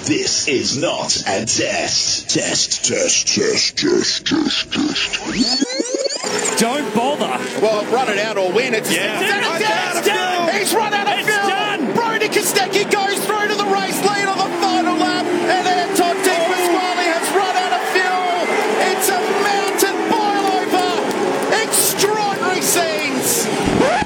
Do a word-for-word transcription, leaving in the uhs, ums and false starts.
This is not a test. Test, test, test, test, test, test. Don't bother. Well, run it out or win. It's Yeah. He's run out of field.